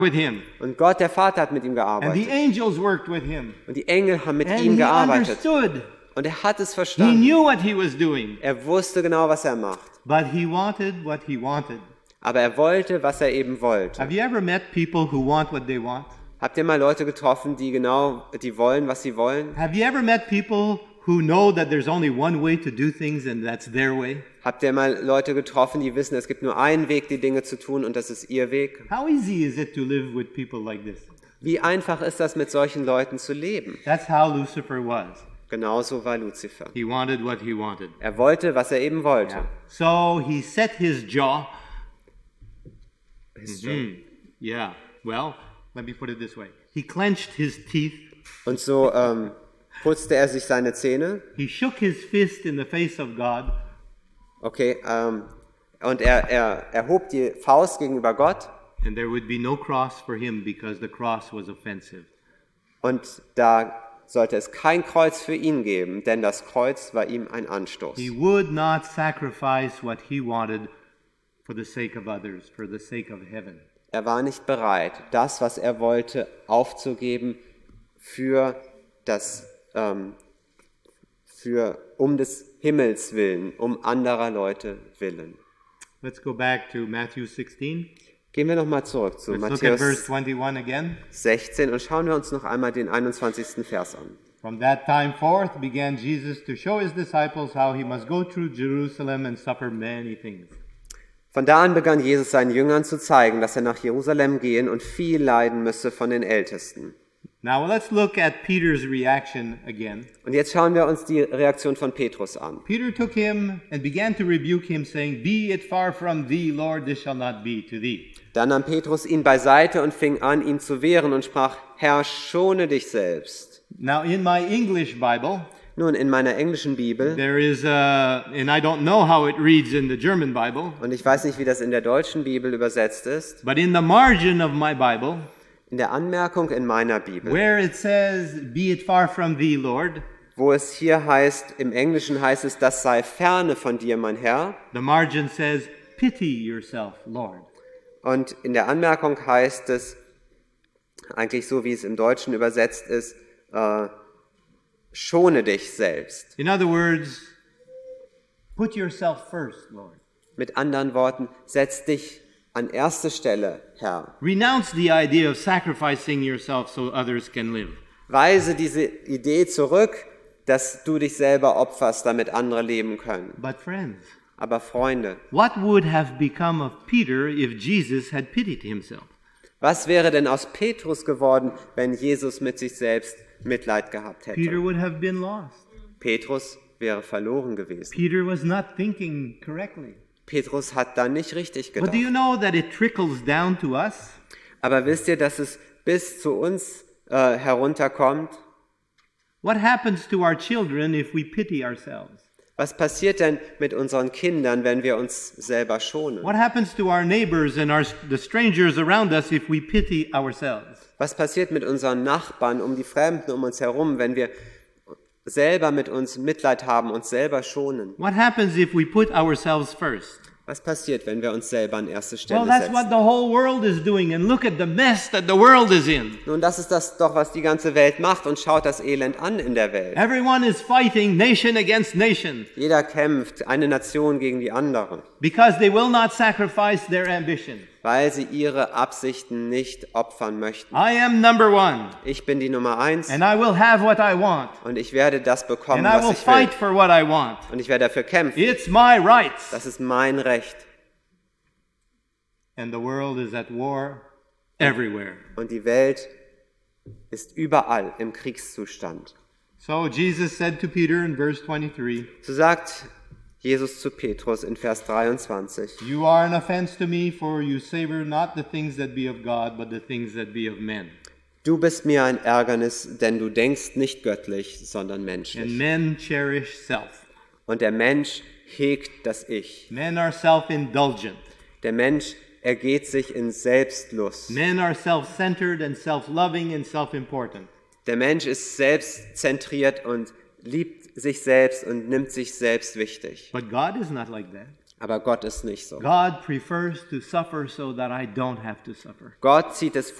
with him. Und Gott, der Vater, hat mit ihm And the gearbeitet. angels worked with him. Und die Engel haben mit And ihm he gearbeitet. understood. Und er hat es He verstanden. knew what he was doing. Er wusste genau, was er macht. But he wanted what he wanted. Aber er wollte, was er eben wollte. Have you ever met people who want what they want? Habt ihr mal Leute getroffen, die wollen, was sie wollen? Have you ever met people who know that there's only one way to do things and that's their way? Habt ihr mal Leute getroffen, die wissen, es gibt nur einen Weg, die Dinge zu tun, und das ist ihr Weg? How easy is it to live with people like this? Wie einfach ist das, mit solchen Leuten zu leben? That's how Lucifer was. Genauso war Luzifer. He wanted what he wanted. Er wollte, was er eben wollte. So he set his jaw. Yeah. Well, let me put it this way. He clenched his teeth. Und so putzte er sich seine Zähne. He shook his fist in the face of God. Okay, und er erhob die Faust gegenüber Gott. And there would be no cross for him because the cross was offensive. Und da sollte es kein Kreuz für ihn geben, denn das Kreuz war ihm ein Anstoß. He would not sacrifice what he wanted for the sake of others, for the sake of heaven. Er war nicht bereit, das, was er wollte, aufzugeben um des Himmels willen, um anderer Leute willen. Let's go back to Matthew 16. Gehen wir nochmal zurück zu Let's look at verse Matthäus 21 again. 16 und schauen wir uns noch einmal den 21. Vers an. From that time forth began Jesus to show his disciples how he must go through Jerusalem and suffer many things. Von da an begann Jesus seinen Jüngern zu zeigen, dass er nach Jerusalem gehen und viel leiden müsse von den Ältesten. Now let's look at Peter's reaction again. Und jetzt schauen wir uns die Reaktion von Petrus an. Peter took him and began to rebuke him, saying, Be it far from thee, Lord, this shall not be to thee. Dann nahm Petrus ihn beiseite und fing an, ihn zu wehren und sprach, Herr, schone dich selbst. Now in my English Bible, Nun, in meiner englischen Bibel, there is and I don't know how it reads in the German Bible, und ich weiß nicht, wie das in der deutschen Bibel übersetzt ist, but in the margin of my Bible, in der Anmerkung in meiner Bibel, where it says, Be it far from thee, Lord, wo es hier heißt, im Englischen heißt es, das sei ferne von dir, mein Herr, the margin says, Pity yourself, Lord. und in der Anmerkung heißt es, eigentlich so wie es im Deutschen übersetzt ist, schone dich selbst. In other words, put yourself first, Lord. Mit anderen Worten, setz dich an erste Stelle, Herr. Renounce the idea of sacrificing yourself so others can live. Weise diese Idee zurück, dass du dich selber opferst, damit andere leben können. But friends, Aber Freunde, what would have become of Peter if Jesus had pitied himself? was wäre denn aus Petrus geworden, wenn Jesus mit sich selbst Mitleid gehabt Peter hätte? would have been lost. Petrus wäre verloren gewesen. Peter was not thinking correctly. Petrus hat da nicht richtig But do gedacht. you know that it trickles down to us? Aber wisst ihr, dass es bis zu uns herunterkommt? What happens to our children if we pity ourselves? Was passiert denn mit unseren Kindern, wenn wir uns selber schonen? What happens to our neighbors and the strangers around us if we pity ourselves? Was passiert mit unseren Nachbarn, die Fremden um uns herum, wenn wir selber mit uns Mitleid haben, uns selber schonen? What happens if we put ourselves first? Was passiert, wenn wir uns selber an erste Stelle Well, that's what setzen? the whole world is doing, and look at the mess that the world is in. Nun, das ist das doch, was die ganze Welt macht, und schaut das Elend an in der Welt. Everyone is fighting nation against nation Jeder kämpft, eine Nation gegen die andere, because they will not sacrifice their ambition. weil sie ihre Absichten nicht opfern möchten. I am number one, Ich bin die Nummer 1 and I will have what I want, und ich werde das bekommen, and I will was ich will. fight for what I want. Und ich werde dafür kämpfen. It's my rights. Das ist mein Recht. And the world is at war everywhere. Und die Welt ist überall im Kriegszustand. So Jesus said to Peter in verse 23, So sagt Jesus zu Petrus in Vers 23, You are an offense to me, for you savor not the things that be of God, but the things that be of men. Du bist mir ein Ärgernis, denn du denkst nicht göttlich, sondern And menschlich. men cherish self. Und der Mensch hegt das Ich. Men are self-indulgent. Der Mensch ergeht sich in Selbstlust. Men are self-centered and self-loving and self-important. Der Mensch ist selbstzentriert und liebt sich selbst und nimmt sich selbst wichtig. But God is not like that. Aber Gott ist nicht so. God prefers to suffer so that I don't have to suffer. Gott zieht es